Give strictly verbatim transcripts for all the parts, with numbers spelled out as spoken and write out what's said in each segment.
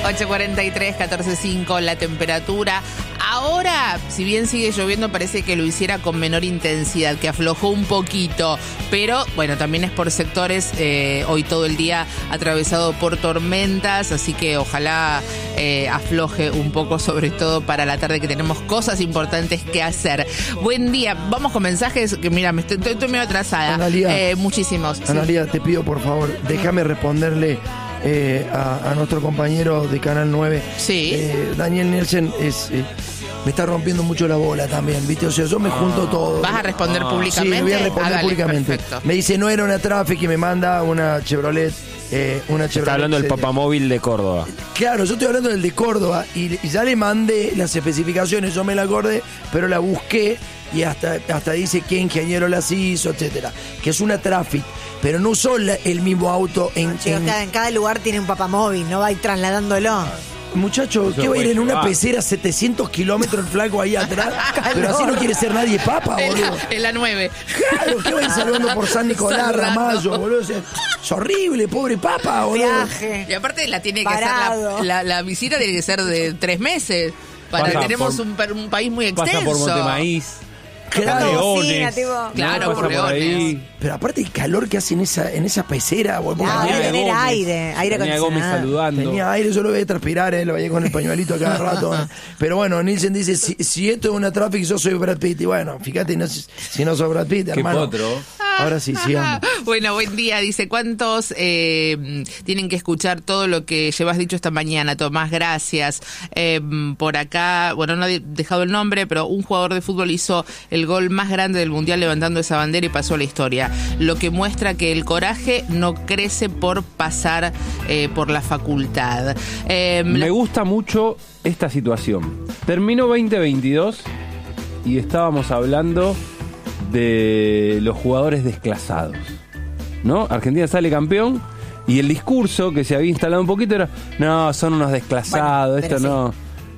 ocho cuarenta y tres, catorce cinco la temperatura. Ahora, si bien sigue lloviendo, parece que lo hiciera con menor intensidad, que aflojó un poquito. Pero, bueno, también es por sectores, eh, hoy todo el día atravesado por tormentas, así que ojalá eh, afloje un poco, sobre todo para la tarde, que tenemos cosas importantes que hacer. Buen día. Vamos con mensajes, que mira, me estoy, estoy, estoy medio atrasada. Analía, eh, muchísimos. Analía, sí. te pido por favor, déjame responderle eh, a, a nuestro compañero de Canal nueve. Sí. Eh, Daniel Nielsen es... Eh, me está rompiendo mucho la bola también, ¿viste? O sea, yo me junto todo. ¿Vas a responder Ah. públicamente? Sí, voy a responder Hágale, públicamente. perfecto. Me dice, no era una Traffic y me manda una Chevrolet. Eh, una Chevrolet. Está hablando del seria. papamóvil de Córdoba. Claro, yo estoy hablando del de Córdoba y, y ya le mandé las especificaciones, yo me la acordé, pero la busqué y hasta, hasta dice qué ingeniero las hizo, etcétera. Que es una Traffic, pero no usó la- el mismo auto en... Chicos, en- cada, en cada lugar tiene un papamóvil, no va a ir trasladándolo. Muchacho, Eso ¿qué va a ir en puede una llevar. pecera setecitos kilómetros el flaco ahí atrás? Pero así no quiere ser nadie papa, En boludo. la, en la nueve. Claro, ¿qué va a ir saludando por San Nicolás, Saludando. Ramallo, boludo? O sea, es horrible, pobre papa, boludo. Viaje. Y aparte la tiene que Parado. hacer la, la, la visita tiene que ser de tres meses. Para Pasa tenemos por- un, per- un país muy extenso. Pasa por Montemaíz. Claro. Tocando bocina, Leones. tipo. Claro, Pasa por por ahí. Leones. Pero aparte el calor que hace en esa, en esa pecera, boludo. Ah, Tenía debe tener Gómez. aire, aire Tenía Gómez acondicionado. saludando. Tenía aire, yo lo veía transpirar, eh, lo veía con el pañuelito a cada rato. eh. Pero bueno, Nielsen dice, si, si esto es una Traffic, yo soy Brad Pitt. Y bueno, fíjate, no, si, si no soy Brad Pitt, Qué hermano. potro. Ahora sí, sigamos. Bueno, buen día. Dice, ¿cuántos eh, tienen que escuchar todo lo que llevas dicho esta mañana? Tomás, gracias. Eh, por acá, bueno, no he dejado el nombre, pero un jugador de fútbol hizo el gol más grande del Mundial levantando esa bandera y pasó a la historia. Lo que muestra que el coraje no crece por pasar eh, por la facultad. Eh, Me gusta mucho esta situación. Terminó veinte veintidós y estábamos hablando de los jugadores desclasados, ¿no? Argentina sale campeón y el discurso que se había instalado un poquito era, no, son unos desclasados, Bueno, esto pero no.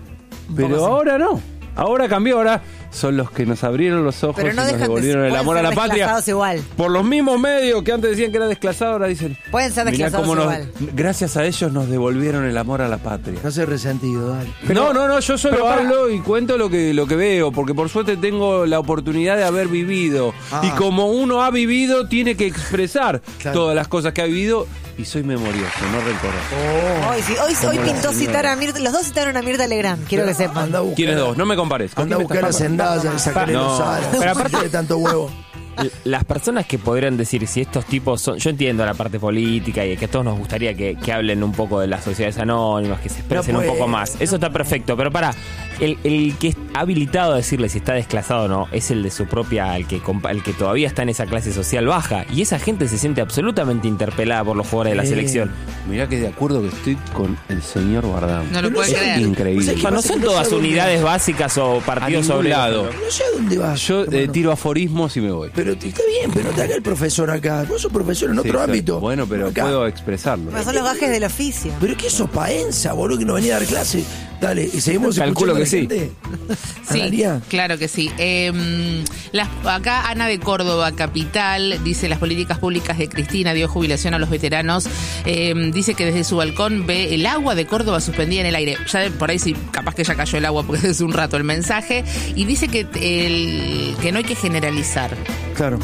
Un Pero poco sí. ahora no. Ahora cambió, ahora son los que nos abrieron los ojos Pero no y nos dejan de devolvieron ser- el pueden amor a ser la patria. desclasados igual. Por los mismos medios que antes decían que era desclasado, ahora dicen, Pueden ser mirá desclasados cómo nos- igual. gracias a ellos nos devolvieron el amor a la patria. No seas resentido, dale. no, no, no, yo solo pero para- hablo y cuento lo que, lo que veo, porque por suerte tengo la oportunidad de haber vivido. Ah. Y como uno ha vivido, tiene que expresar Claro. todas las cosas que ha vivido. Y soy memorioso, no rencoroso. Hoy, sí, hoy, hoy Como la pintó señora. citar a Mirta, los dos citaron a Mirta Legrand, quiero que sepan. Anda a buscar, ¿Quiénes dos? No me compares. ¿Con Anda a quién me buscar a estás Zendaya y sacarle No. los aros. Pero aparte- de tanto huevo. Las personas que podrían decir si estos tipos son... Yo entiendo la parte política y que a todos nos gustaría que, que hablen un poco de las sociedades anónimas, que se expresen No un puede, poco más. Eso está perfecto, pero para, el, el que es habilitado a decirle si está desclasado o no es el de su propia, el que, compa- el que todavía está en esa clase social baja. Y esa gente se siente absolutamente interpelada por los jugadores de la Eh. selección. Mirá que de acuerdo que estoy con el señor Bardam. No lo puede es creer. increíble. ¿Qué O sea, no pasa? son Que no todas sé dónde unidades va. básicas o A partidos ningún sobre lado. No sé a dónde vas. Yo eh, hermano. tiro aforismos y me voy. Pero te- está bien, pero no te haga el profesor acá. Vos sos profesor en Sí, otro soy- ámbito. Bueno, pero Acá. puedo expresarlo. Pero son los gajes del oficio. ¿Pero qué sos paenza, boludo, que no venía a dar clase? Dale, y seguimos Calculo escuchando que a la sí. gente. Sí, Analía. claro que sí. Eh, las- acá Ana de Córdoba, capital, dice las políticas públicas de Cristina dio jubilación a los veteranos. Eh, dice que desde su balcón ve el agua de Córdoba suspendida en el aire. Ya de- por ahí sí, capaz que ya cayó el agua porque es un rato el mensaje. Y dice que, el, que no hay que generalizar. Claro.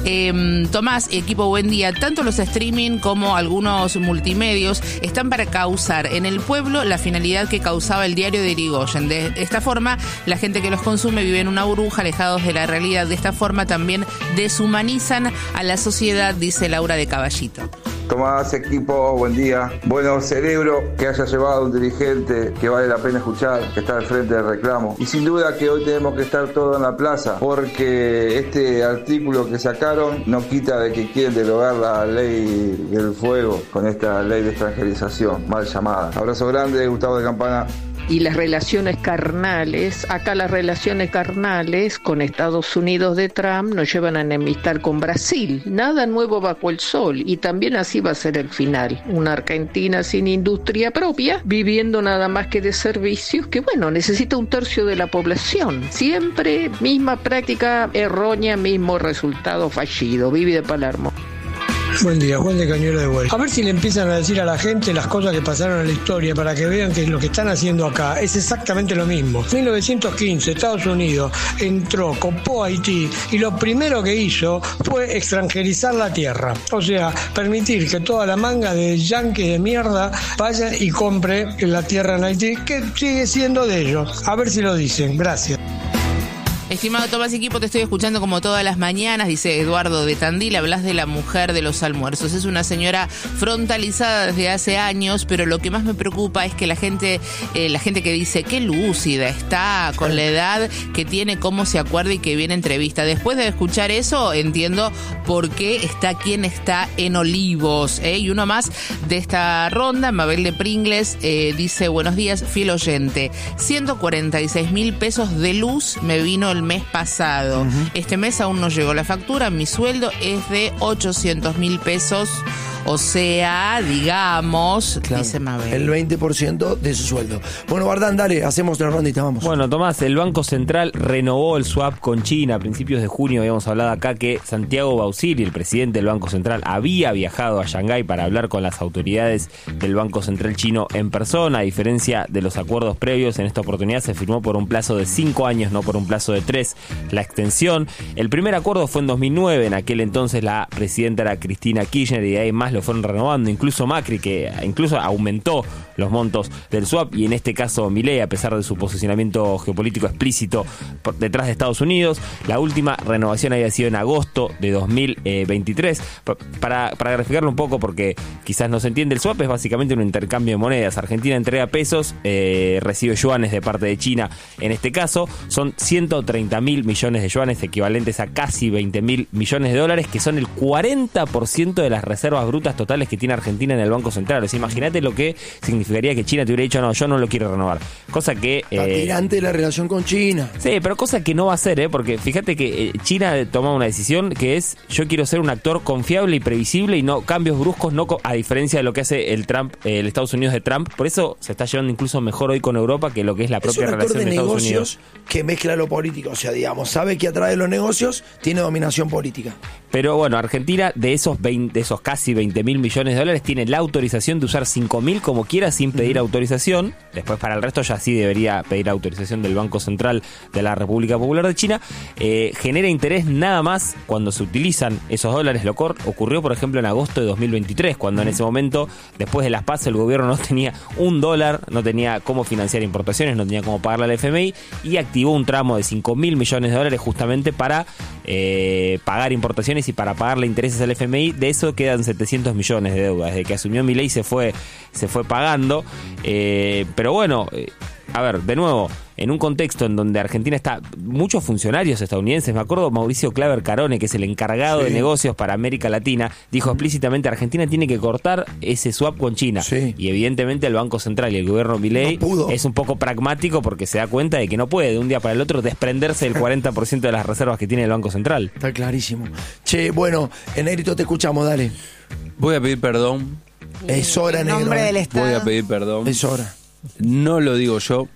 Eh, Tomás, equipo, buen día. Tanto los streaming como algunos multimedios están para causar en el pueblo la finalidad que causaba el diario de Irigoyen. De esta forma, la gente que los consume vive en una burbuja, alejados de la realidad. De esta forma también deshumanizan a la sociedad, dice Laura de Caballito. Tomás, equipo, buen día. Bueno, cerebro que haya llevado un dirigente que vale la pena escuchar, que está al frente del reclamo. Y sin duda que hoy tenemos que estar todos en la plaza, porque este artículo que sacaron no quita de que quieren derogar la ley del fuego con esta ley de extranjerización, mal llamada. Abrazo grande, Gustavo de Campana. Y las relaciones carnales, acá las relaciones carnales con Estados Unidos de Trump nos llevan a enemistar con Brasil. Nada nuevo bajo el sol y también así va a ser el final. Una Argentina sin industria propia, viviendo nada más que de servicios, que bueno, necesita un tercio de la población. Siempre misma práctica errónea, mismo resultado fallido. Vivi de Palermo. Buen día, Juan de Cañuelas de vuelta. A ver si le empiezan a decir a la gente las cosas que pasaron en la historia para que vean que lo que están haciendo acá es exactamente lo mismo. mil novecientos quince, Estados Unidos entró, copó Haití y lo primero que hizo fue extranjerizar la tierra. O sea, permitir que toda la manga de yanquis de mierda vayan y compre la tierra en Haití, que sigue siendo de ellos. A ver si lo dicen. Gracias. Estimado Tomás Equipo, te estoy escuchando como todas las mañanas, dice Eduardo de Tandil, hablas de la mujer de los almuerzos. Es una señora frontalizada desde hace años, pero lo que más me preocupa es que la gente, eh, la gente que dice qué lúcida está con la edad que tiene, cómo se acuerda y que viene entrevista. Después de escuchar eso, entiendo por qué está quien está en Olivos. ¿eh? Y uno más de esta ronda, Mabel de Pringles, eh, dice, buenos días, fiel oyente. ciento cuarenta y seis mil pesos de luz me vino el mes pasado. Uh-huh. Este mes aún no llegó la factura. Mi sueldo es de ochocientos mil pesos. O sea, digamos, claro, dice Mabel, el veinte por ciento de su sueldo. Bueno, Bardán, dale, hacemos la rondita, vamos. Bueno, Tomás, el Banco Central renovó el swap con China. A principios de junio habíamos hablado acá que Santiago Bausili, el presidente del Banco Central, había viajado a Shanghái para hablar con las autoridades del Banco Central chino en persona. A diferencia de los acuerdos previos, en esta oportunidad se firmó por un plazo de cinco años, no por un plazo de tres, la extensión. El primer acuerdo fue en dos mil nueve, en aquel entonces la presidenta era Cristina Kirchner y de ahí más lo fueron renovando, incluso Macri, que incluso aumentó los montos del swap, y en este caso Milei, a pesar de su posicionamiento geopolítico explícito por detrás de Estados Unidos. La última renovación había sido en agosto de dos mil veintitrés. Para, para graficarlo un poco, porque quizás no se entiende, el swap es básicamente un intercambio de monedas. Argentina entrega pesos, eh, recibe yuanes de parte de China. En este caso son ciento treinta mil millones de yuanes, equivalentes a casi veinte mil millones de dólares, que son el cuarenta por ciento de las reservas brutas totales que tiene Argentina en el Banco Central. O sea, imagínate lo que significaría que China te hubiera dicho, no, yo no lo quiero renovar. Cosa que... Eh, tirante la relación con China. Sí, pero cosa que no va a ser, ¿eh? Porque fíjate que eh, China toma una decisión que es, yo quiero ser un actor confiable y previsible y no cambios bruscos, no a diferencia de lo que hace el Trump, eh, el Estados Unidos de Trump. Por eso se está llevando incluso mejor hoy con Europa que lo que es la propia es un actor relación de, de Estados negocios Unidos. Que mezcla lo político. O sea, digamos, sabe que a través de los negocios tiene dominación política. Pero bueno, Argentina, de esos veinte, de esos casi veinte mil millones de dólares, tiene la autorización de usar cinco mil como quiera sin pedir autorización. Después para el resto ya sí debería pedir autorización del Banco Central de la República Popular de China. Eh, genera interés nada más cuando se utilizan esos dólares. Lo cor- ocurrió, por ejemplo, en agosto de dos mil veintitrés, cuando en ese momento, después de las PASO, el gobierno no tenía un dólar, no tenía cómo financiar importaciones, no tenía cómo pagarle al F M I, y activó un tramo de cinco mil millones de dólares justamente para eh, pagar importaciones y para pagarle intereses al F M I. De eso quedan setecientos millones de deuda. Desde que asumió Milei se fue, se fue pagando. Eh, pero bueno, eh, a ver, de nuevo, en un contexto en donde Argentina está, muchos funcionarios estadounidenses, me acuerdo Mauricio Claver Carone, que es el encargado sí. de negocios para América Latina, dijo explícitamente, Argentina tiene que cortar ese swap con China. Sí. Y evidentemente el Banco Central y el gobierno Milei no es un poco pragmático porque se da cuenta de que no puede de un día para el otro desprenderse del cuarenta por ciento de las reservas que tiene el Banco Central. Está clarísimo. Che, bueno, en Negrito te escuchamos, dale. Voy a pedir perdón. Es hora, en negro. nombre del Estado. Voy a pedir perdón. Es hora. No lo digo yo,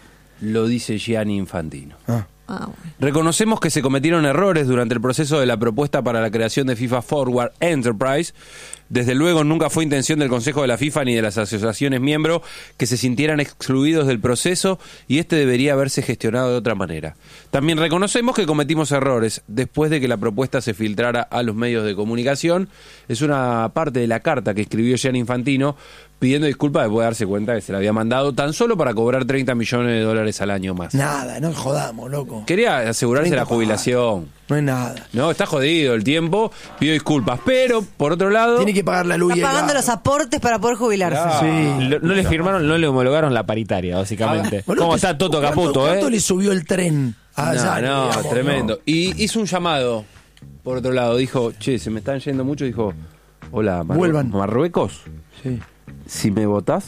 lo dice Gianni Infantino. Ah. Ah, bueno. Reconocemos que se cometieron errores durante el proceso de la propuesta para la creación de FIFA Forward Enterprise. Desde luego nunca fue intención del Consejo de la FIFA ni de las asociaciones miembros que se sintieran excluidos del proceso, y este debería haberse gestionado de otra manera. También reconocemos que cometimos errores después de que la propuesta se filtrara a los medios de comunicación. Es una parte de la carta que escribió Gianni Infantino pidiendo disculpas después de darse cuenta que se la había mandado tan solo para cobrar treinta millones de dólares al año más. Nada, no jodamos, loco. Quería asegurarse la jubilación. No es nada. No, está jodido el tiempo, pido disculpas, pero por otro lado... Tiene que pagar la luz. Está pagando los aportes para poder jubilarse. Claro. Sí. Lo- no le firmaron, no le homologaron la paritaria, básicamente. Bueno, ¿Cómo te- está Toto ¿cuánto- Caputo, ¿Cuánto eh? le subió el tren? allá, no, no, digamos, tremendo. no? Y hizo un llamado, por otro lado, dijo, che, se me están yendo mucho, dijo, hola, Marru- Vuelvan. Marruecos, Sí. si me votás,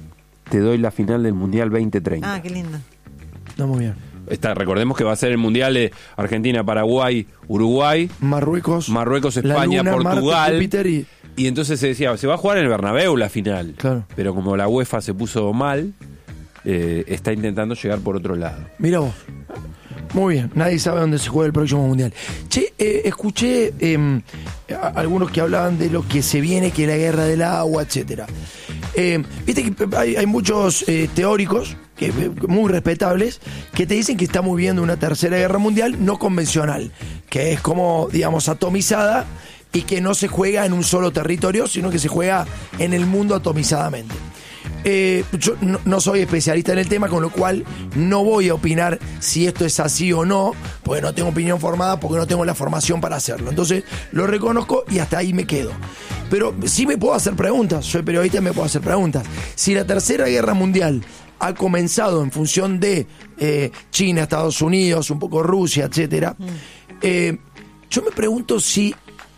te doy la final del Mundial veinte treinta. Ah, qué lindo. No, muy bien. Está, recordemos que va a ser el Mundial de Argentina, Paraguay, Uruguay, Marruecos. Marruecos, la España, Luna, Marte, Portugal. Júpiter y... Y entonces se decía, se va a jugar en el Bernabéu la final. Claro. Pero como la UEFA se puso mal, eh, está intentando llegar por otro lado. Mira vos. Muy bien, nadie sabe dónde se juega el próximo mundial. Che, eh, escuché eh, a, algunos que hablaban de lo que se viene, que es la guerra del agua, etcétera. Eh, Viste que hay, hay muchos eh, teóricos que, muy respetables que te dicen que estamos viviendo una tercera guerra mundial no convencional, que es como, digamos, atomizada y que no se juega en un solo territorio, sino que se juega en el mundo atomizadamente. Eh, yo no, no soy especialista en el tema, con lo cual no voy a opinar si esto es así o no, porque no tengo opinión formada, porque no tengo la formación para hacerlo. Entonces lo reconozco y hasta ahí me quedo. Pero sí me puedo hacer preguntas, soy periodista y me puedo hacer preguntas. Si la tercera guerra mundial ha comenzado en función de eh, China, Estados Unidos, un poco Rusia, etcétera, mm. eh, yo me pregunto si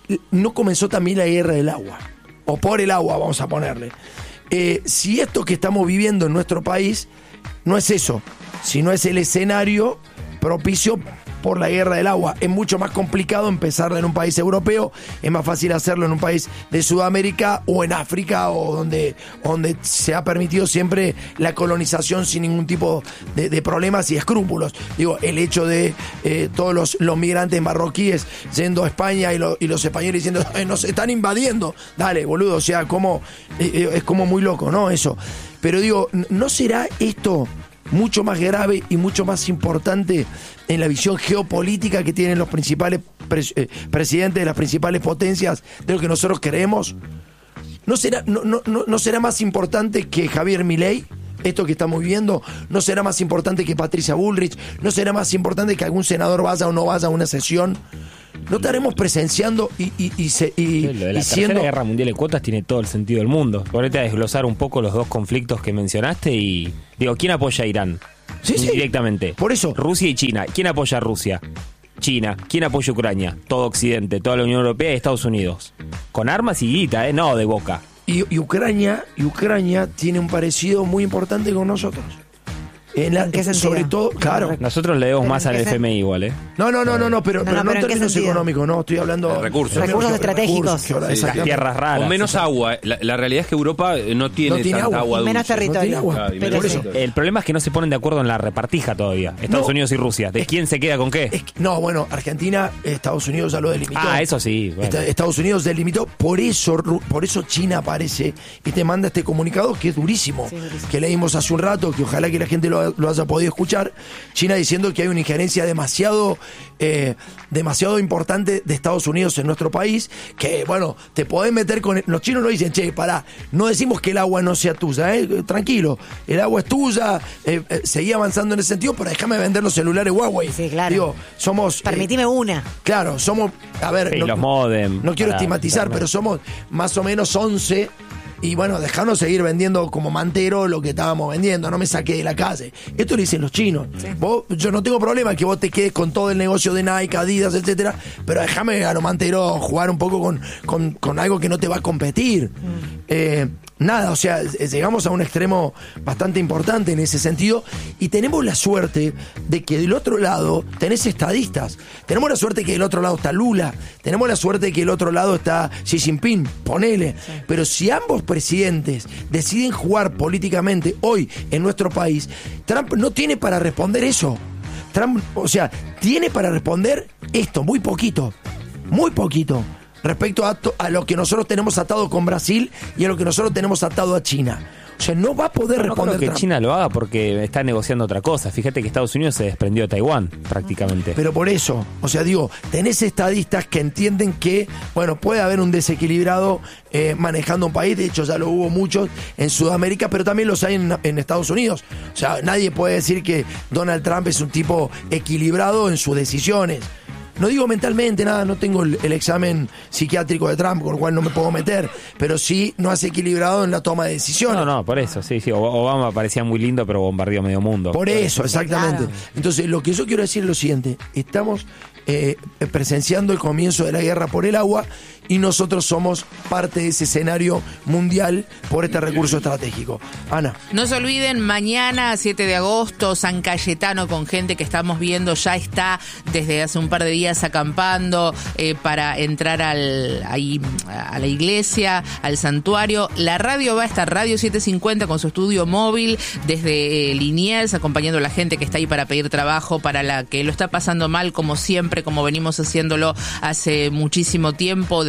no comenzó también la guerra del agua, o por el agua, vamos a ponerle. Eh, si esto que estamos viviendo en nuestro país no es eso, sino es el escenario propicio por la guerra del agua. Es mucho más complicado empezarla en un país europeo, es más fácil hacerlo en un país de Sudamérica o en África, o donde, donde se ha permitido siempre la colonización sin ningún tipo de, de problemas y escrúpulos. Digo, el hecho de eh, todos los, los migrantes marroquíes yendo a España y, lo, y los españoles diciendo eh, nos están invadiendo. Dale, boludo, o sea, como eh, es como muy loco, ¿no? Eso. Pero digo, ¿no será esto mucho más grave y mucho más importante en la visión geopolítica que tienen los principales pres- eh, presidentes de las principales potencias de lo que nosotros creemos? ¿No será, no, no, no, no será más importante que Javier Milei? Esto que estamos viviendo, ¿no será más importante que Patricia Bullrich? ¿No será más importante que algún senador vaya o no vaya a una sesión? ¿No estaremos presenciando y, y, y, se, y, sí, lo de la y tercera siendo... guerra mundial de cuotas tiene todo el sentido del mundo? Ponete a desglosar un poco los dos conflictos que mencionaste y digo, ¿quién apoya a Irán? Sí, sí. Directamente. Por eso. Rusia y China. ¿Quién apoya a Rusia? China. ¿Quién apoya a Ucrania? Todo Occidente, toda la Unión Europea y Estados Unidos. Con armas y guita, ¿eh? No de boca. Y, y Ucrania, y Ucrania tiene un parecido muy importante con nosotros. En, la, ¿En qué sentido? Sobre todo, claro. Nosotros le demos más al F M I igual, ¿eh? No, no, no, no, no, pero no, no, no, no pero en términos sentido? económicos, no, estoy hablando de recursos. Recursos estratégicos. Que ahora, Sí, Las tierras raras. Con menos agua. La, la realidad es que Europa no tiene, No tiene tanta agua. agua, Y menos dulce. territorio. No tiene agua. Claro, y Pero menos por eso. territorio. El problema es que no se ponen de acuerdo en la repartija todavía. Estados No. Unidos y Rusia. ¿De Es- quién se queda con qué? Es que- no, bueno, Argentina, Estados Unidos ya lo delimitó. Ah, eso sí. Bueno. Esta- Estados Unidos delimitó, por eso, Ru- por eso China aparece y te manda este comunicado que es durísimo, Sí, durísimo. que leímos hace un rato, que ojalá que la gente lo, lo haya podido escuchar. China diciendo que hay una injerencia demasiado, eh, demasiado importante de Estados Unidos en nuestro país, que bueno, te podés meter con... Los chinos no dicen, che, pará, no decimos que el agua no sea tuya, eh, tranquilo, el agua es tuya, eh, eh, seguí avanzando en ese sentido, pero déjame vender los celulares Huawei. Sí, claro. Digo, somos... eh, Permitime una. Claro, somos, a ver, Sí, no, los modem no quiero para estigmatizar, internet. pero somos más o menos once. Y bueno, dejarnos seguir vendiendo como mantero lo que estábamos vendiendo, no me saqué de la calle. Esto lo dicen los chinos. Vos, yo no tengo problema que vos te quedes con todo el negocio de Nike, Adidas, etcétera, pero déjame a lo mantero jugar un poco con, con, con algo que no te va a competir. Eh, nada, o sea, llegamos a un extremo bastante importante en ese sentido y tenemos la suerte de que del otro lado tenés estadistas. Tenemos la suerte que del otro lado está Lula. Tenemos la suerte de que del otro lado está Xi Jinping, ponele. Pero si ambos presidentes deciden jugar políticamente hoy en nuestro país, Trump no tiene para responder eso. Trump, o sea, tiene para responder esto, muy poquito, muy poquito, respecto a, to- a lo que nosotros tenemos atado con Brasil y a lo que nosotros tenemos atado a China. O sea, no va a poder No responder creo que Trump. China lo haga porque está negociando otra cosa. Fíjate que Estados Unidos se desprendió de Taiwán, prácticamente. Pero por eso, o sea, digo, tenés estadistas que entienden que, bueno, puede haber un desequilibrado eh, manejando un país, de hecho ya lo hubo muchos en Sudamérica, pero también los hay en, en Estados Unidos. O sea, nadie puede decir que Donald Trump es un tipo equilibrado en sus decisiones. No digo mentalmente nada, no tengo el, el examen psiquiátrico de Trump, con lo cual no me puedo meter, pero sí no es equilibrado en la toma de decisiones. No, no, por eso, sí, sí. Obama parecía muy lindo, pero bombardeó medio mundo. Por eso, exactamente. claro. Entonces, lo que yo quiero decir es lo siguiente: estamos eh, presenciando el comienzo de la guerra por el agua y nosotros somos parte de ese escenario mundial por este recurso estratégico. Ana. No se olviden, mañana, siete de agosto, San Cayetano, con gente que estamos viendo, ya está desde hace un par de días acampando eh, para entrar al, ahí, a la iglesia, al santuario. La radio va a estar, Radio setecientos cincuenta, con su estudio móvil desde eh, Liniers, acompañando a la gente que está ahí para pedir trabajo, para la que lo está pasando mal, como siempre, como venimos haciéndolo hace muchísimo tiempo, desde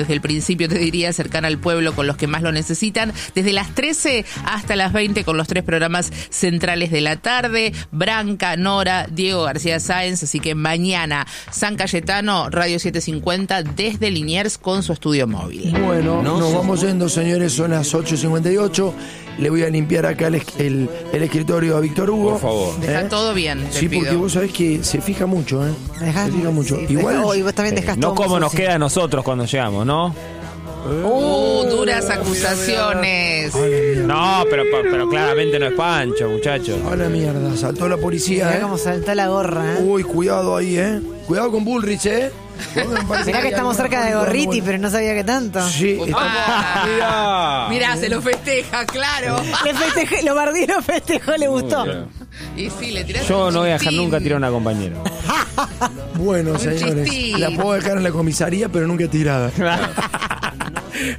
desde el principio te diría, cercana al pueblo con los que más lo necesitan, desde las trece hasta las veinte con los tres programas centrales de la tarde, Branca, Nora, Diego García Sáenz, así que mañana San Cayetano, Radio setecientos cincuenta desde Liniers con su estudio móvil. Bueno, no, nos vamos yendo, señores, son las ocho cincuenta y ocho. Le voy a limpiar acá el, el, el escritorio a Víctor Hugo. Por favor. Deja ¿Eh? todo bien, te Sí, pido. porque vos sabés que se fija mucho, ¿eh? Dejás- se fija mucho. sí, Igual, dejá- oh, y vos también dejás No todo como muy nos sucio. queda a nosotros cuando llegamos, ¿no? Uh, duras acusaciones. No, pero, pero claramente no es Pancho, muchachos. a la mierda, saltó la policía, Mirá ¿eh? cómo saltó la gorra, ¿eh? Uy, cuidado ahí, ¿eh? Cuidado con Bullrich, ¿eh? Mirá que estamos cerca de Gorriti, pero no sabía que tanto. Sí, estamos... Ah, mirá, se lo festeja, claro. Le festejé, lo bardió, lo festejó, le gustó. Y sí, le tirás Yo un no voy a dejar chistín. nunca tirar a una compañera. Bueno, Un señores, chistín. la puedo dejar en la comisaría, pero nunca tirada.